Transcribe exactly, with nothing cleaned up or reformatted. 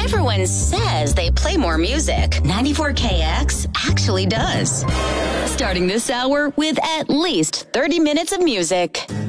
Everyone says they play more music. ninety-four K X actually does. Starting this hour with at least thirty minutes of music.